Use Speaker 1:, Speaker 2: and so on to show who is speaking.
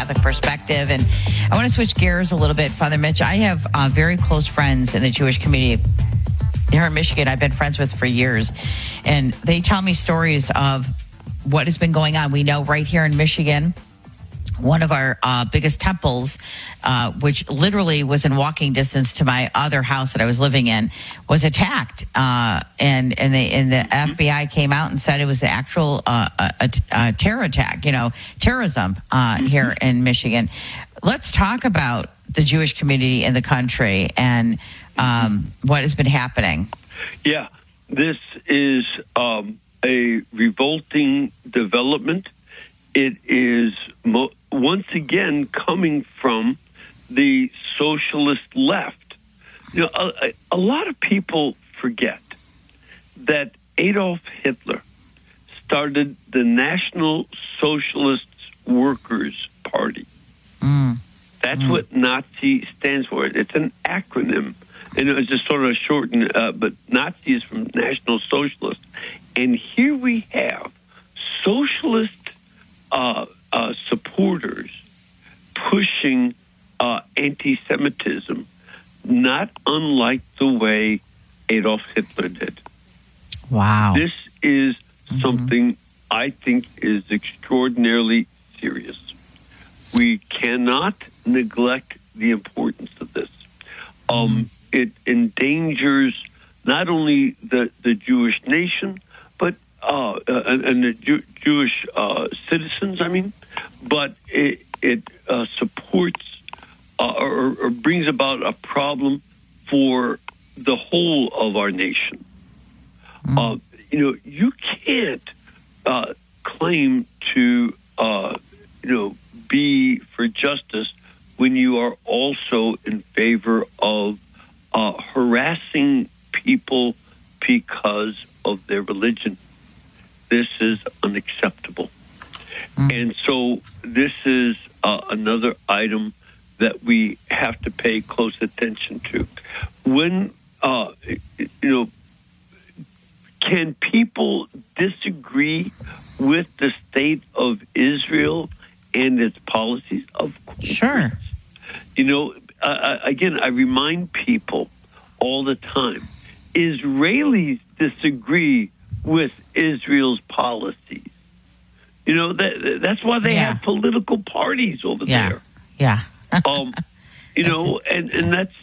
Speaker 1: Catholic perspective. And I want to switch gears a little bit, Father Mitch. I have very close friends in the Jewish community here in Michigan I've been friends with for years. And they tell me stories of what has been going on. We know right here in Michigan, one of our biggest temples, which literally was in walking distance to my other house that I was living in, was attacked. And the FBI came out and said it was the actual a terror attack, terrorism here in Michigan. Let's talk about the Jewish community in the country and what has been happening.
Speaker 2: Yeah, this is a revolting development. It is once again coming from the socialist left. A lot of people forget that Adolf Hitler started the National Socialist Workers' Party. That's what Nazi stands for. It's an acronym. And it was just sort of a shortened, but Nazi is from National Socialist. And here we have socialist supporters pushing anti-Semitism, not unlike the way Adolf Hitler did.
Speaker 1: Wow.
Speaker 2: This is something I think is extraordinarily serious. We cannot neglect the importance of this. It endangers not only the Jewish nation, but and the Jewish citizens. But it supports or brings about a problem for the whole of our nation. You can't claim to be for justice when you are also in favor of harassing people because of their religion. This is unacceptable. And so this is another item that we have to pay close attention to. When, can people disagree with the state of Israel and its policies? Of course.
Speaker 1: Sure.
Speaker 2: Again, I remind people all the time, Israelis disagree with Israel's policies. That's why they have political parties over there.
Speaker 1: Yeah.
Speaker 2: And that's